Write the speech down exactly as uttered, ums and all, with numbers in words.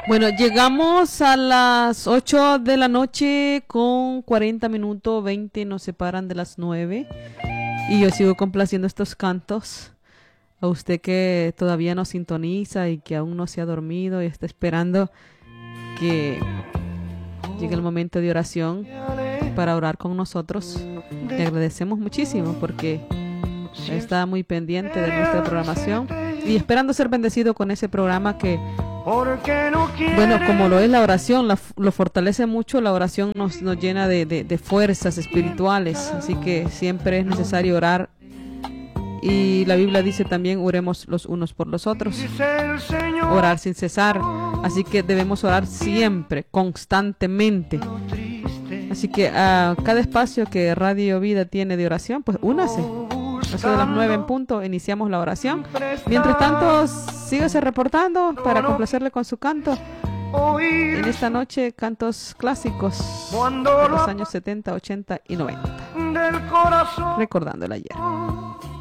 Bueno, llegamos a las ocho de la noche con cuarenta minutos, veinte nos separan de las nueve. Y yo sigo complaciendo estos cantos. A usted que todavía nos sintoniza y que aún no se ha dormido y está esperando que llegue el momento de oración para orar con nosotros. Le agradecemos muchísimo porque está muy pendiente de nuestra programación y esperando ser bendecido con ese programa que, bueno, como lo es la oración, la, lo fortalece mucho. La oración nos, nos llena de, de, de fuerzas espirituales, así que siempre es necesario orar. Y la Biblia dice también, oremos los unos por los otros, orar sin cesar, así que debemos orar siempre, constantemente. Así que a cada espacio que Radio Vida tiene de oración, pues únase. A eso de las nueve en punto iniciamos la oración. Mientras tanto, sígase reportando para complacerle con su canto. En esta noche, cantos clásicos de los años setenta, ochenta y noventa. Recordando el ayer.